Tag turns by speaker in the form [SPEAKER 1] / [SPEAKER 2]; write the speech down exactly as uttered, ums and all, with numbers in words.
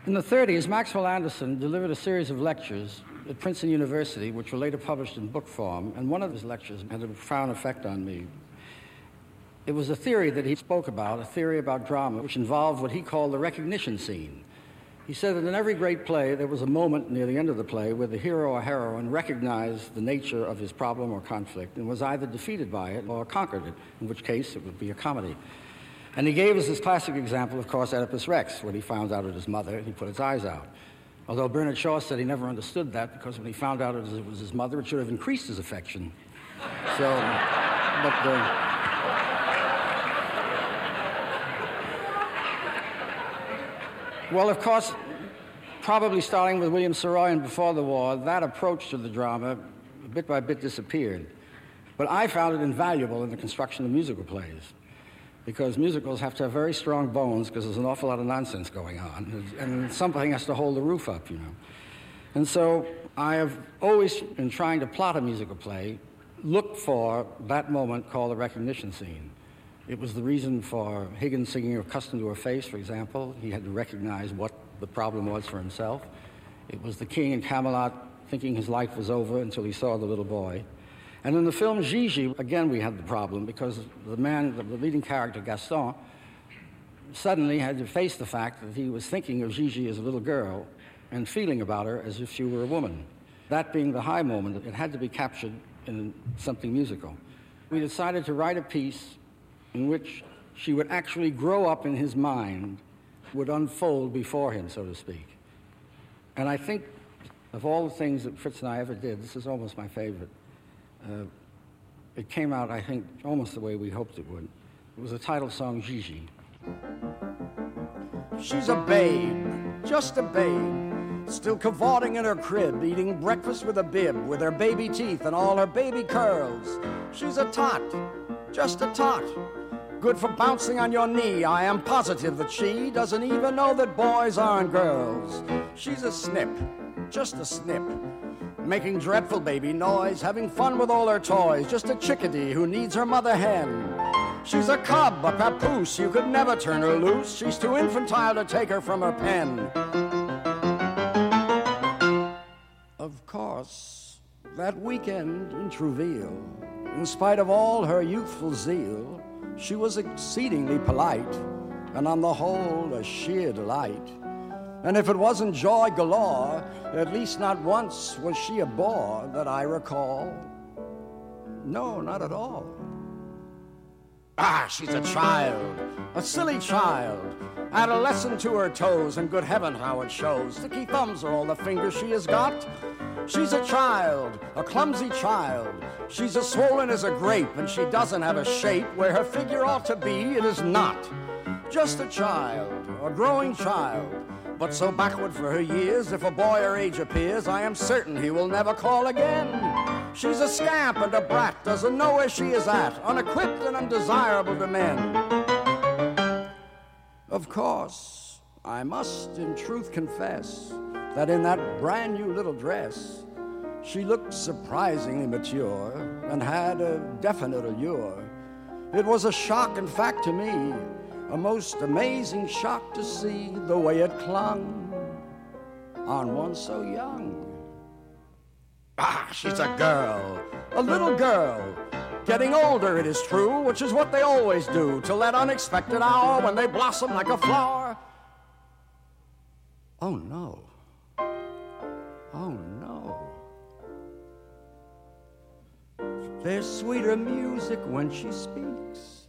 [SPEAKER 1] In the thirties, Maxwell Anderson delivered a series of lectures at Princeton University, which were later published in book form, and one of his lectures had a profound effect on me. It was a theory that he spoke about, a theory about drama, which involved what he called the recognition scene. He said that in every great play, there was a moment near the end of the play where the hero or heroine recognized the nature of his problem or conflict and was either defeated by it or conquered it, in which case it would be a comedy. And he gave us this classic example, of course, Oedipus Rex, when he found out it was his mother and he put his eyes out. Although Bernard Shaw said he never understood that because when he found out it was his mother, it should have increased his affection. So, but... Uh, Well, of course, probably starting with William Saroyan before the war, that approach to the drama, bit by bit, disappeared. But I found it invaluable in the construction of musical plays, because musicals have to have very strong bones because there's an awful lot of nonsense going on, and something has to hold the roof up, you know. And so I have always, in trying to plot a musical play, looked for that moment called the recognition scene. It was the reason for Higgins singing Accustomed to Her Face, for example. He had to recognize what the problem was for himself. It was the king in Camelot thinking his life was over until he saw the little boy. And in the film Gigi, again, we had the problem because the man, the leading character, Gaston, suddenly had to face the fact that he was thinking of Gigi as a little girl and feeling about her as if she were a woman. That being the high moment, it had to be captured in something musical. We decided to write a piece in which she would actually grow up in his mind, would unfold before him, so to speak. And I think of all the things that Fritz and I ever did, this is almost my favorite. Uh, it came out, I think, almost the way we hoped it would. It was a title song, Gigi.
[SPEAKER 2] She's a babe, just a babe, still cavorting in her crib, eating breakfast with a bib, with her baby teeth and all her baby curls. She's a tot, just a tot, good for bouncing on your knee. I am positive that she doesn't even know that boys aren't girls. She's a snip, just a snip, making dreadful baby noise, having fun with all her toys, just a chickadee who needs her mother hen. She's a cub, a papoose, you could never turn her loose. She's too infantile to take her from her pen. Of course, that weekend in Trouville, in spite of all her youthful zeal, she was exceedingly polite, and on the whole, a sheer delight. And if it wasn't joy galore, at least not once was she a bore that I recall. No, not at all. Ah, she's a child, a silly child, adolescent to her toes, and good heaven how it shows. Sticky thumbs are all the fingers she has got. She's a child, a clumsy child. She's as swollen as a grape, and she doesn't have a shape where her figure ought to be, it is not. Just a child, a growing child, but so backward for her years, if a boy her age appears, I am certain he will never call again. She's a scamp and a brat, doesn't know where she is at, unequipped and undesirable to men. Of course, I must in truth confess that in that brand new little dress, she looked surprisingly mature and had a definite allure. It was a shock, in fact, to me, a most amazing shock to see the way it clung on one so young. Ah, she's a girl, a little girl, getting older, it is true, which is what they always do, till that unexpected hour when they blossom like a flower. Oh, no. Oh, no. There's sweeter music when she speaks,